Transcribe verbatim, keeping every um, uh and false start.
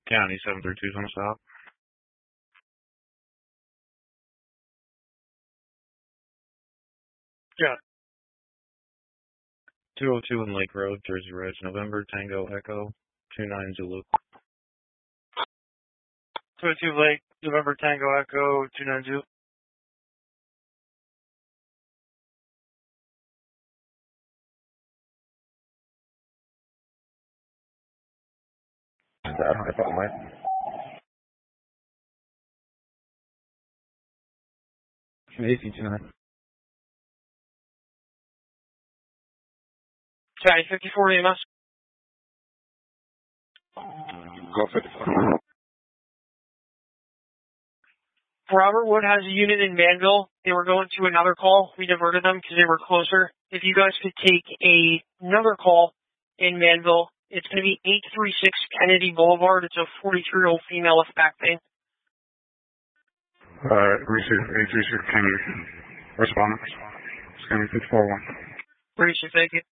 County seven three two's on the stop. Yeah. two oh two in Lake Road, Jersey Ridge, November, Tango, Echo, two nine Zulu. two oh two Lake, November, Tango, Echo, two nine Zulu. I don't have a light. eighteen tonight. County fifty-four E M S. Go fifty-four. Robert Wood has a unit in Manville. They were going to another call. We diverted them because they were closer. If you guys could take a, another call in Manville, it's going to be eight three six Kennedy Boulevard. It's a forty-three-year-old female with back pain. Uh, receive eight three six Kennedy. Respondent. Kennedy fifty-four one. Appreciate it. Thank you.